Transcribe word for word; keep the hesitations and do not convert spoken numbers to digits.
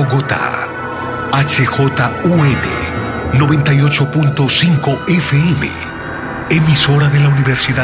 Bogotá. H J U N noventa y ocho punto cinco F M. Emisora de la Universidad